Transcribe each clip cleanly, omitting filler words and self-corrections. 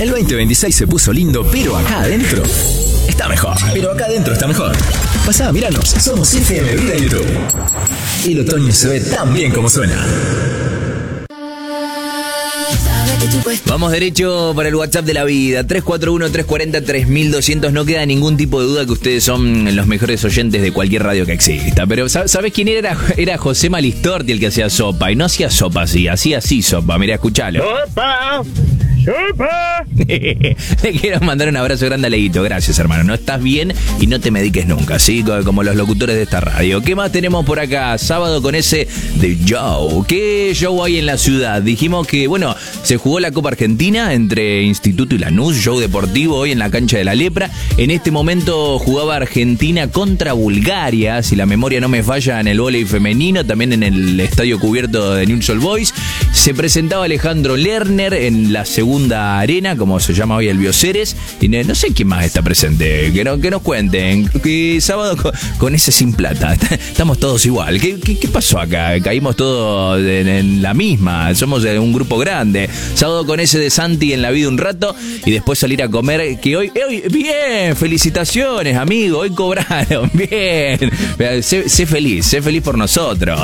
El 2026 se puso lindo, pero acá adentro está mejor. Pero acá adentro está mejor. Pasá, míranos. Somos FM Vida en YouTube. El otoño se ve tan bien como suena. Vamos derecho para el WhatsApp de la vida, 341-340-3200. No queda ningún tipo de duda que ustedes son los mejores oyentes de cualquier radio que exista. Pero ¿sabes quién era? Era José Malistorti el que hacía sopa. Y no hacía sopa así, hacía así sopa. Mirá, escuchalo. ¡Sopa! ¡Sopa! Le quiero mandar un abrazo grande a Leguito. Gracias, hermano. No estás bien y no te mediques nunca, ¿sí? Como los locutores de esta radio. ¿Qué más tenemos por acá? Sábado con ese de Joe. ¿Qué show hay en la ciudad? Dijimos que, bueno, se jugó la Copa Argentina entre Instituto y Lanús, show deportivo hoy en la cancha de la Lepra. En este momento jugaba Argentina contra Bulgaria, si la memoria no me falla, en el vóley femenino, también en el estadio cubierto de Newell's Old Boys. Se presentaba Alejandro Lerner en la segunda arena, como se llama hoy el Bioceres, y no sé quién más está presente, que nos cuenten. Que sábado con ese sin plata, estamos todos igual. ¿Qué pasó acá? Caímos todos en la misma, somos un grupo grande. Sábado con ese de Santi en la vida un rato y después salir a comer, que hoy bien, felicitaciones amigo, hoy cobraron, bien, sé feliz por nosotros,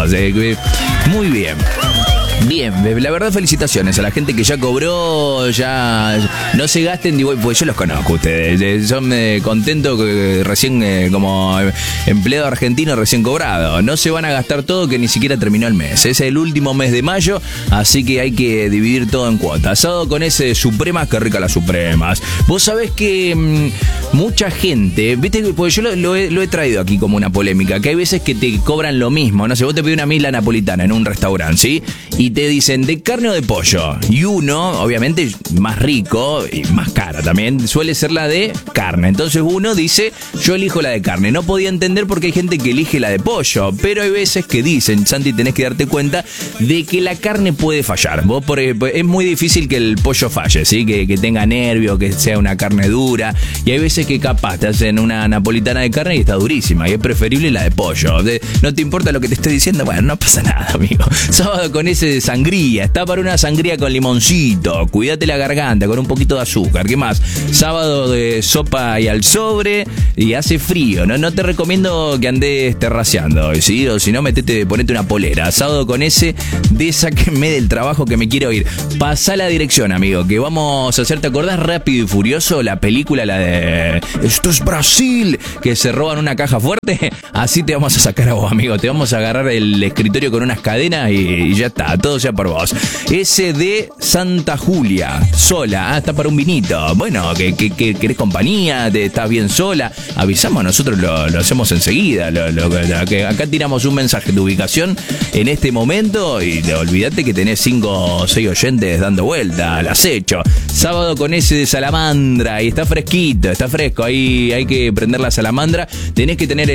muy bien. Bien, la verdad felicitaciones a la gente que ya cobró, ya no se gasten, pues yo los conozco ustedes, son contentos que recién como empleado argentino recién cobrado, no se van a gastar todo que ni siquiera terminó el mes, es el último mes de mayo, así que hay que dividir todo en cuotas. Sábado con ese de Supremas, qué rica las Supremas. Vos sabés que mucha gente, viste, porque yo lo he traído aquí como una polémica, que hay veces que te cobran lo mismo, no sé, vos te pedís una misla napolitana en un restaurante, ¿sí? Y te dicen de carne o de pollo. Y uno, obviamente, más rico y más cara también, suele ser la de carne. Entonces uno dice, yo elijo la de carne. No podía entender porque hay gente que elige la de pollo. Pero hay veces que dicen, Santi, tenés que darte cuenta de que la carne puede fallar. Vos, es muy difícil que el pollo falle, ¿sí? Que tenga nervio, que sea una carne dura. Y hay veces que capaz te hacen una napolitana de carne y está durísima. Y es preferible la de pollo. No te importa lo que te estoy diciendo, bueno, no pasa nada, amigo. Sábado con ese de sangría, está para una sangría con limoncito, cuídate la garganta con un poquito de azúcar. ¿Qué más? Sábado de sopa y al sobre y hace frío, no te recomiendo que andes terraceando, ¿sí? O si no, ponete una polera. Sábado con ese de sáquenme del trabajo que me quiero ir. Pasá la dirección, amigo, que vamos a hacer, ¿te acordás Rápido y Furioso? La película, la de Esto es Brasil, que se roban una caja fuerte. Así te vamos a sacar a vos, amigo, te vamos a agarrar el escritorio con unas cadenas y ya está, todo sea por vos. Ese de Santa Julia, sola, está para un vinito. Bueno, que querés compañía, te estás bien sola, avisamos, nosotros lo hacemos enseguida. Acá tiramos un mensaje de ubicación en este momento y olvídate que tenés 5 o 6 oyentes dando vuelta al acecho. Sábado con ese de salamandra y está fresquito, está fresco, ahí hay que prender la salamandra, tenés que tener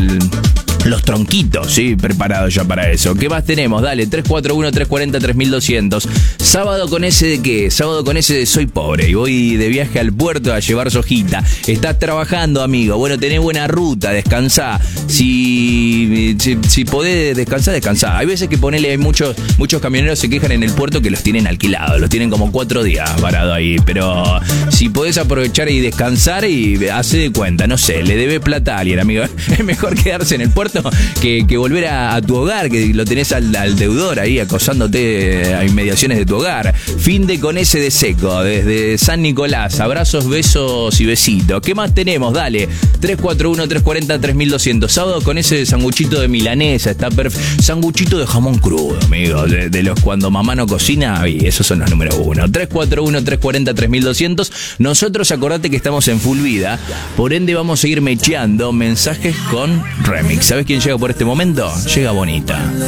los tronquitos, sí, preparados ya para eso. ¿Qué más tenemos? Dale, 341-340-3200. Sábado con ese de qué? Sábado con ese de soy pobre y voy de viaje al puerto a llevar sojita. Estás trabajando, amigo. Bueno, tenés buena ruta, descansá. Si podés descansá. Hay veces que hay muchos camioneros se quejan en el puerto que los tienen alquilados. Los tienen como 4 días parados ahí. Pero si podés aprovechar y descansar y hace de cuenta, no sé, le debes plata a alguien, amigo. Es mejor quedarse en el puerto que volver a tu hogar, que lo tenés al deudor ahí acosándote a inmediaciones de tu hogar. Fin de con ese de seco, desde San Nicolás. Abrazos, besos y besitos. ¿Qué más tenemos? Dale, 341-340-3200. Sábado con ese de sanguchito de milanesa, está perfecto. Sanguchito de jamón crudo, amigo, de los cuando mamá no cocina, y esos son los números 1. 341-340-3200. Nosotros, acordate que estamos en full vida, por ende vamos a seguir mecheando mensajes con remix. ¿Sabes quién llega por este momento? Llega Bonita.